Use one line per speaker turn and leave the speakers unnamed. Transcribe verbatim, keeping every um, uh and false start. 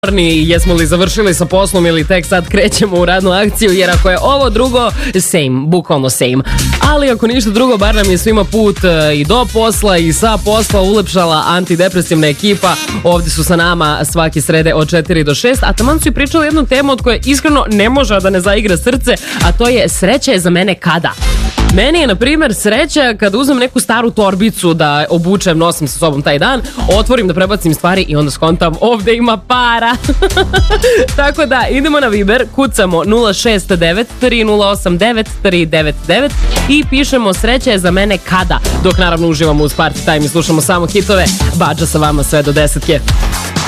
Jesmo li završili sa poslom ili tek sad krećemo u radnu akciju, jer ako je ovo drugo, same, bukvalno same. Ali ako ništa drugo, bar nam je svima put i do posla i sa posla ulepšala antidepresivna ekipa. Ovdje su sa nama svake srede od četiri do šest, a taman su i pričali jednu temu od koje iskreno ne može da ne zaigra srce, a to je sreća je za mene kada? Meni je, na primjer, sreća kad uzmem neku staru torbicu da obučem, nosim sa sobom taj dan, otvorim da prebacim stvari i onda skontam, ovdje ima para. Tako da, idemo na Viber, kucamo nula šest devet tri nula osam devet tri devet devet i pišemo sreća je za mene kada, dok naravno uživamo uz Party Time i slušamo samo hitove. Badža sa vama sve do desetke.